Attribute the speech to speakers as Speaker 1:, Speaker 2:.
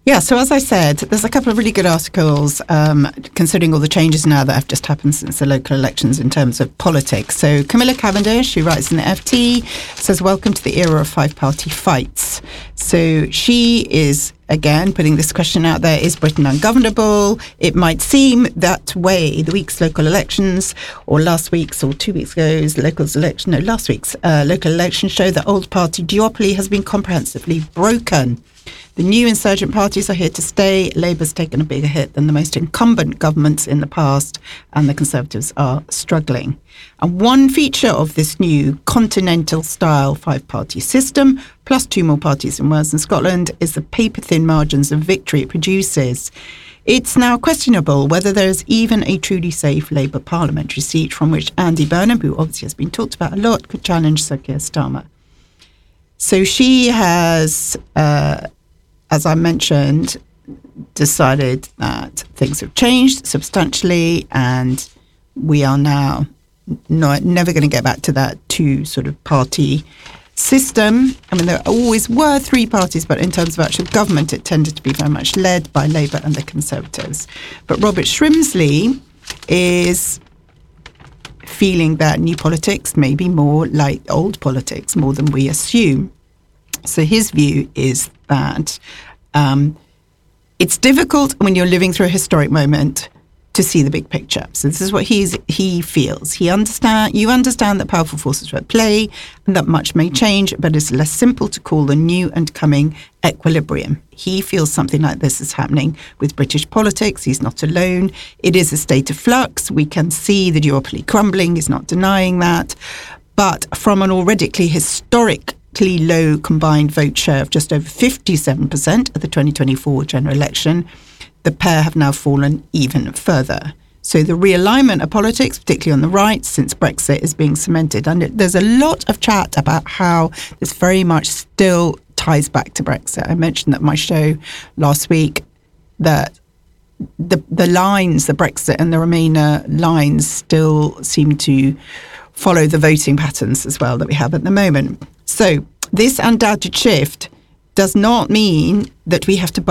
Speaker 1: Yeah, so as I said, there's a couple of really good articles considering all the changes now that have just happened since the local elections in terms of politics. So Camilla Cavendish, who writes in the FT, says, welcome to the era of five-party fights. So she is, again, putting this question out there, is Britain ungovernable? It might seem that way. The week's local elections, or last week's or 2 weeks ago's last week's local election show that old party duopoly has been comprehensively broken. The new insurgent parties are here to stay. Labour's taken a bigger hit than the most incumbent governments in the past, and the Conservatives are struggling. And one feature of this new continental-style five-party system, plus two more parties in Wales and Scotland, is the paper-thin margins of victory it produces. It's now questionable whether there is even a truly safe Labour parliamentary seat from which Andy Burnham, who obviously has been talked about a lot, could challenge Sir Keir Starmer. So she has, as I mentioned, decided that things have changed substantially and we are now never going to get back to that two sort of party system. I mean, there always were three parties, but in terms of actual government, it tended to be very much led by Labour and the Conservatives. But Robert Shrimsley is feeling that new politics may be more like old politics, more than we assume. So his view is that it's difficult when you're living through a historic moment to see the big picture. So this is what he feels. You understand that powerful forces are at play and that much may change, but it's less simple to call the new and coming equilibrium. He feels something like this is happening with British politics. He's not alone. It is a state of flux. We can see the duopoly crumbling. He's not denying that. But from an already historically low combined vote share of just over 57% at the 2024 general election, the pair have now fallen even further. So the realignment of politics, particularly on the right, since Brexit is being cemented. And there's a lot of chat about how this very much still ties back to Brexit. I mentioned that my show last week that the lines, the Brexit and the Remainer lines still seem to follow the voting patterns as well that we have at the moment. So this undoubted shift does not mean that we have to